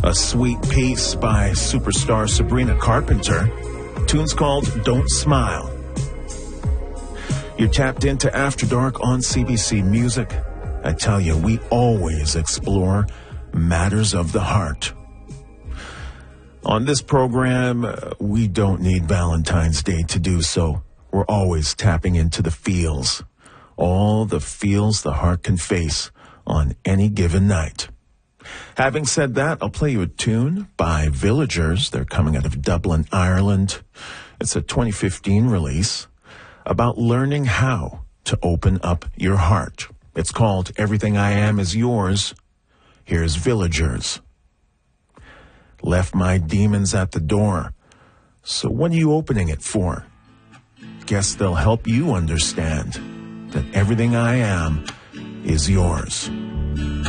A sweet piece by superstar Sabrina Carpenter. Tune's called Don't Smile. You're tapped into After Dark on CBC Music. I tell you, we always explore matters of the heart. On this program, we don't need Valentine's Day to do so. We're always tapping into the feels. All the feels the heart can face on any given night. Having said that, I'll play you a tune by Villagers. They're coming out of Dublin, Ireland. It's a 2015 release about learning how to open up your heart. It's called Everything I Am Is Yours. Here's Villagers. Left my demons at the door. So what are you opening it for? Guess they'll help you understand that everything I am is yours.